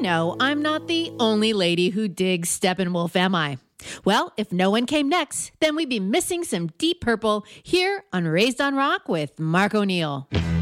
know I'm not the only lady who digs Steppenwolf, am I? Well, if no one came next, then we'd be missing some Deep Purple here on Raised on Rock with Mark O'Neill.